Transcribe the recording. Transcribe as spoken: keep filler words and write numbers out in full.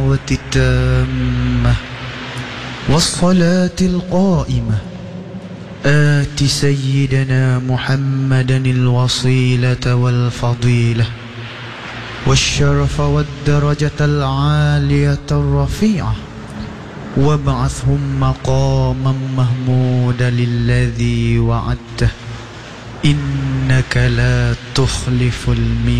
الدعوة التامة والصلاة القائمة آت سيدنا محمدا الوصيلة والفضيلة والشرف والدرجة العالية الرفيعة وابعثهم مقاما محمودا الذي وعدته إنك لا تخلف الميعاد.